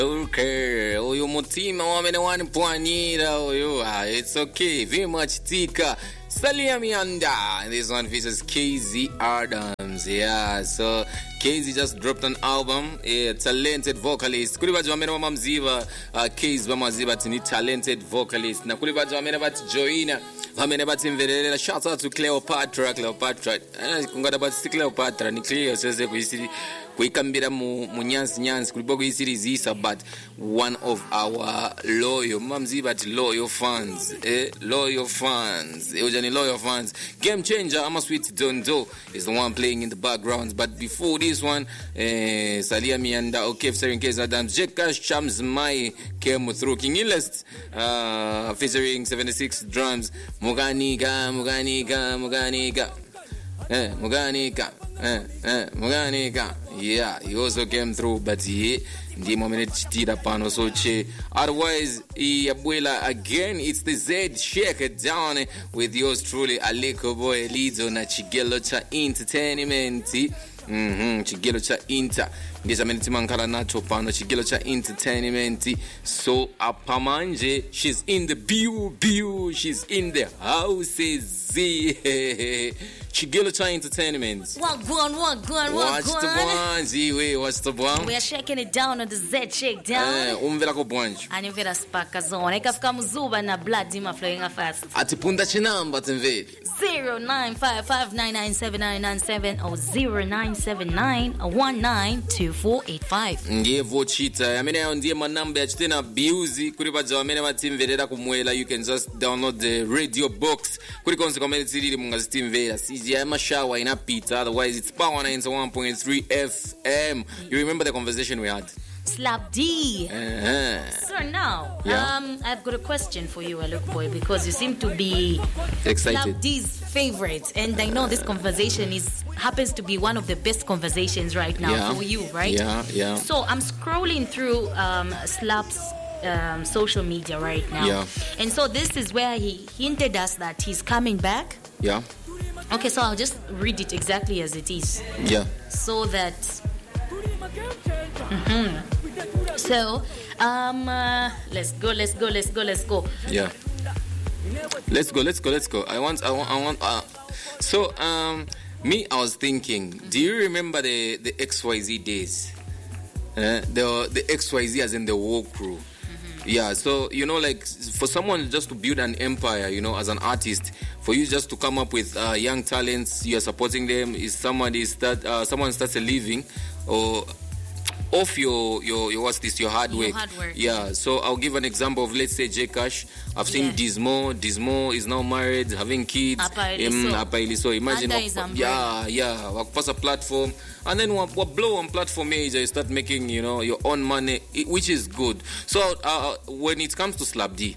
Okay, uyu mutima wamene wanipwanira uyu. It's okay. Very much tika. Salia Mianda. This one features KZ Adams. Yeah, so KZ just dropped an album. A talented vocalist. Kuli baji wamene wamamziva KZ wamaziva tini talented vocalist. Na kuli baji wamene bati Joina. Wamene bati mverera. Shout out to Cleopatra. Kungada bati Cleopatra. Ni Cleo seze kuisiri. Kuikambira mu nyansi kulipo kuisiri zisa, but one of our loyal fans, loyal fans. Game Changer, I'm a sweet Dondo is the one playing in the background. But before this one, Salia Mianda, okay, featuring KZ Adams, Jekash Chams Mai came through. King Illest, featuring 76 drums, Muganika. Yeah, he also came through, but he ndimo amenechitira pano so che. Otherwise, Abuela again, it's the Z Shake It Down with yours truly, Aleko Boy Lizo na Chigelo cha Entertainment. Chigelo cha Inter. Ndisa amenitima nkala nacho pano Chigelo cha Entertainment. So apamanje, she's in the biu, she's in the houses. Chigelo cha Entertainment. Wagwan. What's the one? We are shaking it down on the Z Shake Down. Umvela ko bwanji. Anivera spaka zone. Ikafika muzuba na blood ima flowing fast. Atipunda chinamba temveli. 0955997997 or 0979192485. Ndiye vochita. Yamene yayo ndiye manamba ya chitena biuzi. Kuri baja wamene matimverera kumwela. You can just download the radio box. Kuri konse komene tiriri mungazitimvera. CGI mashawa inapita. Otherwise it's Power 91.3 FM. You remember the conversation we had? Slap D. So now, I've got a question for you, Alok Boy, because you seem to be excited. Slap D's favorite, and I know this conversation happens to be one of the best conversations right now for you, right? Yeah. So I'm scrolling through Slap's social media right now, and so this is where he hinted us that he's coming back. Yeah. Okay, so I'll just read it exactly as it is. Yeah. So that. So, let's go. Yeah. Let's go. I want. So, me, I was thinking. Do you remember the XYZ days? The XYZ as in the war crew. Yeah, so, like, for someone just to build an empire, as an artist, for you just to come up with young talents, you're supporting them, is someone starts a living, or off your what's this, your hard work. Yeah, so I'll give an example of, let's say, Jekash. I've seen Dismo is now married, having kids. So imagine wakupasa a platform, and then what blow on platform major, you start making your own money, which is good. So when it comes to Slap D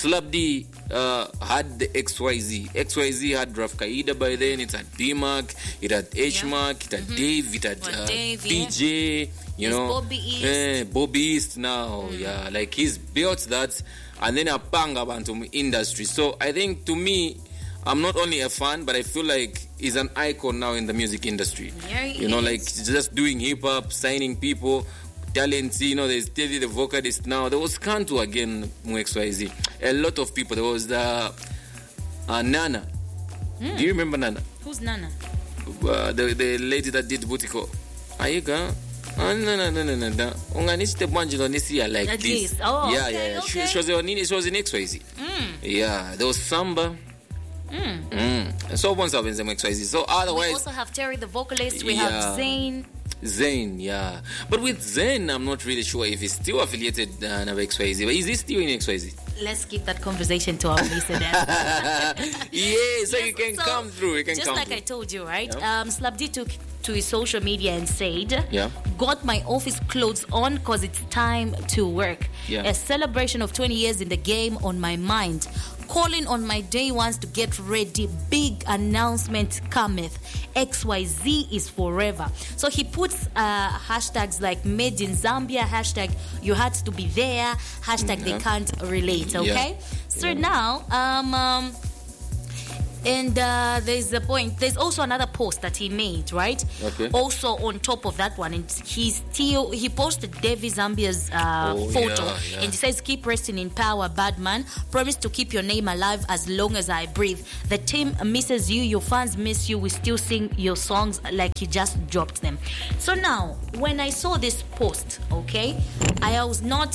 had the XYZ had Raf Kaida by then, it had D-Mark, it had H-Mark, it had Dave, it had PJ, Bobby East now. Like he's built that, and then a panga bantu industry. So I think, to me, I'm not only a fan, but I feel like he's an icon now in the music industry. Like just doing hip hop, signing people, talents. There's Teddy the vocalist now. There was Kantu again, XYZ. A lot of people. There was the Nana. Do you remember Nana? Who's Nana? The lady that did Butiko. Ayika. No. Unganiste Banjilo Nisia like this. Okay. She was in XYZ. Yeah, there was Samba. And so once I've been in XYZ. So otherwise, we also have Terry the vocalist. We have Zayn, yeah. But with Zayn, I'm not really sure if he's still affiliated with XYZ. But is he still in XYZ? Let's keep that conversation to our listeners. So you can come through. Just like I told you, right? Slap D took to his social media and said, got my office clothes on because it's time to work. A celebration of 20 years in the game on my mind. Calling on my day ones to get ready. Big announcement cometh. XYZ is forever. So he puts hashtags like made in Zambia, hashtag you had to be there, hashtag they can't relate, okay? So now, And there's a point. There's also another post that he made, right? Okay. Also on top of that one, and he posted Davy Zambia's photo, and he says, "Keep resting in power, bad man. Promise to keep your name alive as long as I breathe. The team misses you. Your fans miss you. We still sing your songs like you just dropped them." So now, when I saw this post, okay, I was not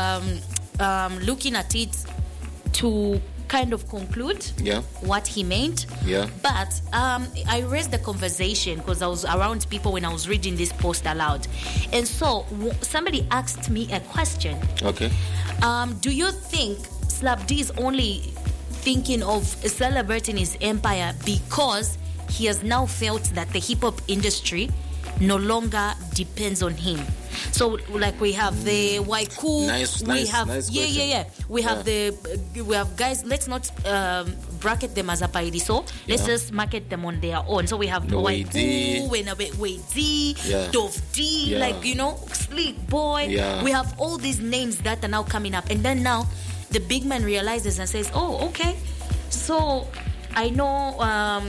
looking at it to kind of conclude what he meant, but I raised the conversation because I was around people when I was reading this post aloud, and so somebody asked me a question. Okay. Do you think Slap D is only thinking of celebrating his empire because he has now felt that the hip-hop industry no longer depends on him? So like we have the Waiku, we have guys, let's not bracket them as a pairiso, let's just market them on their own. So we have Waiku, Wenabe, Dove D, like, you know, Sleek Boy. We have all these names that are now coming up, and then now the big man realizes and says, oh, okay, so I know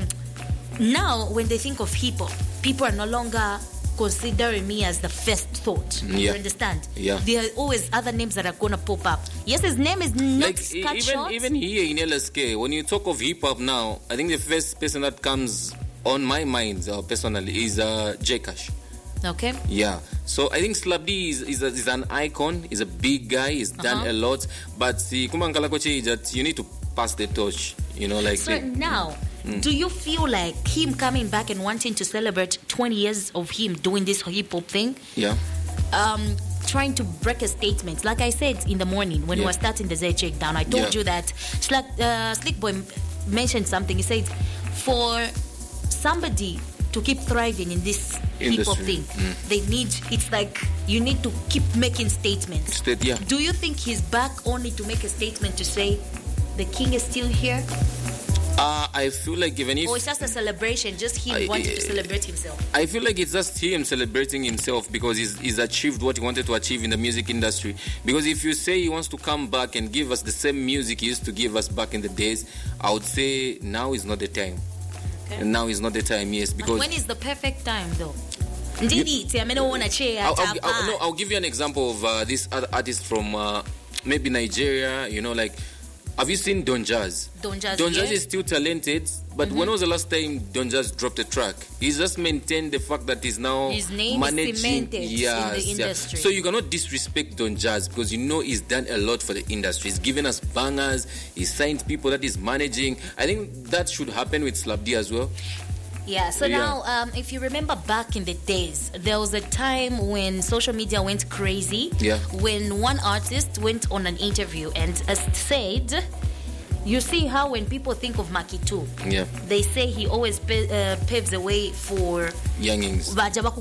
now when they think of hip-hop, people are no longer considering me as the first thought. You understand? There are always other names that are gonna pop up. Yes, his name is not like, even here in LSK, when you talk of hip hop now, I think the first person that comes on my mind personally is J Cash. Okay. Yeah. So I think Slap D is an icon. He's a big guy. He's done a lot, but that you need to pass the torch. You know, like. So now, do you feel like him coming back and wanting to celebrate 20 years of him doing this hip hop thing? Trying to break a statement. Like I said in the morning when we were starting the Z Check Down, I told you that Slick Boy mentioned something. He said, for somebody to keep thriving in this hip hop thing, they need, it's like you need to keep making statements. Do you think he's back only to make a statement to say the king is still here? I feel like even if... Or it's just a celebration, just him wanting to celebrate himself? I feel like it's just him celebrating himself because he's achieved what he wanted to achieve in the music industry. Because if you say he wants to come back and give us the same music he used to give us back in the days, I would say now is not the time. Okay. And now is not the time, yes. Because when is the perfect time, though? I'll give you an example of this other artist from maybe Nigeria, you know, like... Have you seen Don Jazz? Don Jazz is still talented, but when was the last time Don Jazz dropped a track? He's just maintained the fact that he's now his name managing. Is cemented in the industry. So you cannot disrespect Don Jazz because you know he's done a lot for the industry. He's given us bangers. He's signed people that he's managing. I think that should happen with Slap D as well. Yeah, so now, if you remember back in the days, there was a time when social media went crazy. When one artist went on an interview and said, you see how when people think of Makitu, they say he always paves the way for youngings.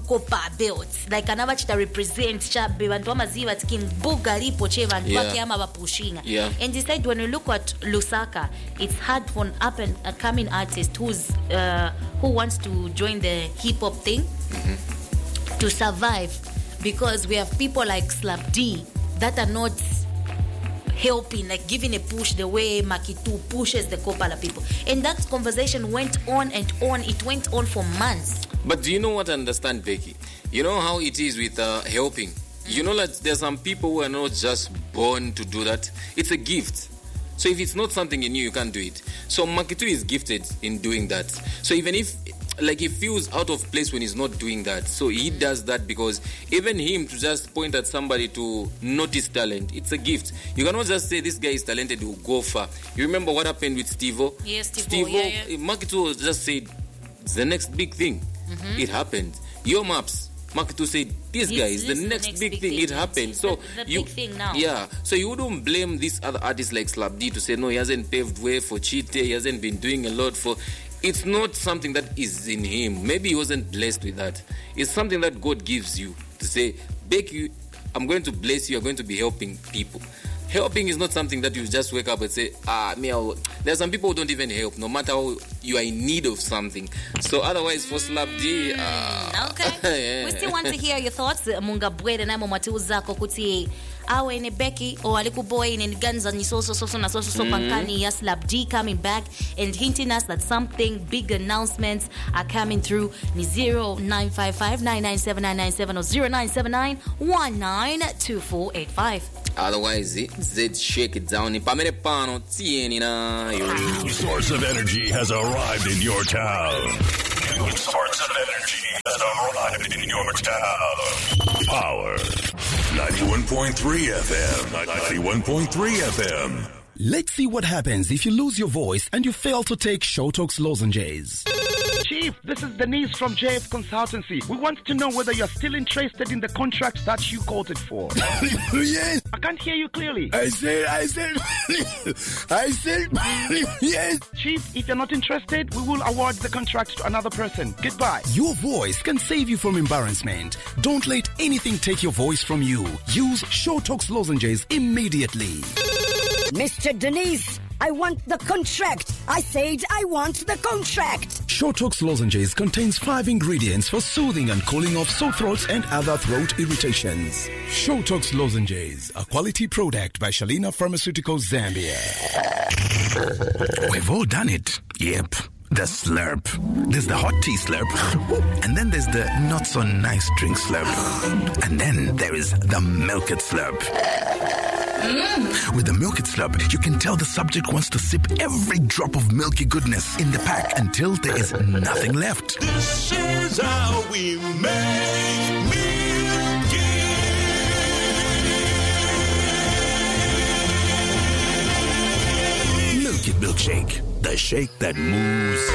Like anabachita represent chabe bantu amaziba tikimbuga lipo che bantu bake ama bapushinga. And he said when you look at Lusaka, it's hard for an up and coming artist who wants to join the hip hop thing to survive, because we have people like Slap D that are not helping, like giving a push the way Makitu pushes the Kopala people. And that conversation went on and on. It went on for months. But do you know what I understand, Becky? You know how it is with helping. You know that there's some people who are not just born to do that. It's a gift. So if it's not something in you can't do it. So Makitu is gifted in doing that. So even if like he feels out of place when he's not doing that, so he does that because even him to just point at somebody to notice talent, it's a gift. You cannot just say this guy is talented, he'll go far. You remember what happened with Steve-O? Yes, Steve-O. Makitu just said it's the next big thing. It happened. Your Maps, Makitu said this guy is the next big thing. It happened. So the big thing now. Yeah. So you wouldn't blame these other artists like Slap D to say no, he hasn't paved way for Chite, he hasn't been doing a lot for. It's not something that is in him. Maybe he wasn't blessed with that. It's something that God gives you to say, Becky, I'm going to bless you, you're going to be helping people. Helping is not something that you just wake up and say, there are some people who don't even help, no matter how you are in need of something. So otherwise, for Slap D... Okay. We still want to hear your thoughts. Munga Bwede na Momatu Zako kuti awe ne Becky or aliku boy in guns and so pankani ya Slab D coming back and hinting us that something big announcements are coming through. Ni 0955997997 or 0979192485. Otherwise, Z shake it down. New source of energy has arrived in your town. New source of energy has arrived in your town. Power 91.3 FM. 91.3 FM. Let's see what happens if you lose your voice and you fail to take Showtalks lozenges. Chief, this is Denise from JF Consultancy. We want to know whether you're still interested in the contract that you quoted for. Yes. I can't hear you clearly. I said, yes. Chief, if you're not interested, we will award the contract to another person. Goodbye. Your voice can save you from embarrassment. Don't let anything take your voice from you. Use Showtalks lozenges immediately. Mr. Denise, I want the contract. I said I want the contract. Showtalks lozenges contains 5 ingredients for soothing and cooling off sore throats and other throat irritations. Showtalks lozenges, a quality product by Shalina Pharmaceuticals Zambia. We've all done it. Yep. The slurp. There's the hot tea slurp. And then there's the not so nice drink slurp. And then there is the milk it slurp. With the Milk It Slurp, you can tell the subject wants to sip every drop of milky goodness in the pack until there is nothing left. This is how we make Milk It Milkshake, the shake that moves.